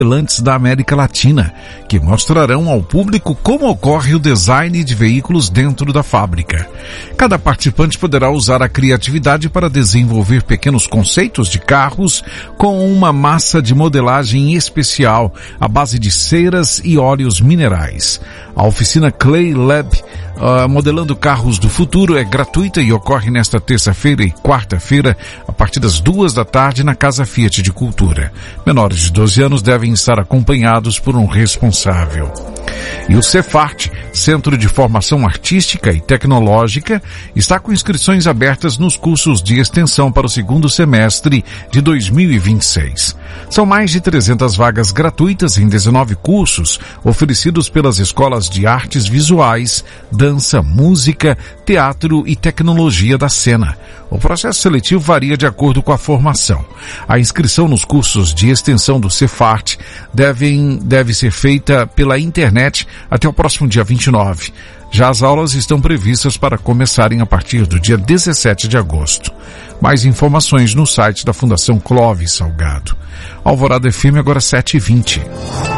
da América Latina, que mostrarão ao público como ocorre o design de veículos dentro da fábrica. Cada participante poderá usar a criatividade para desenvolver pequenos conceitos de carros com uma massa de modelagem especial à base de ceras e óleos minerais. A oficina Clay Lab, modelando carros do futuro, é gratuita e ocorre nesta terça-feira e quarta-feira, a partir das 2 da tarde, na Casa Fiat de Cultura. Menores de 12 anos devem estar acompanhados por um responsável. E o Cefart, Centro de Formação Artística e Tecnológica, está com inscrições abertas nos cursos de extensão para o segundo semestre de 2026. São mais de 300 vagas gratuitas em 19 cursos oferecidos pelas escolas de artes visuais, dança, música, teatro e tecnologia da cena. O processo seletivo varia de acordo com a formação. A inscrição nos cursos de extensão do Cefart deve ser feita pela internet até o próximo dia 29. Já as aulas estão previstas para começarem a partir do dia 17 de agosto. Mais informações no site da Fundação Clóvis Salgado. Alvorada FM, agora 7h20.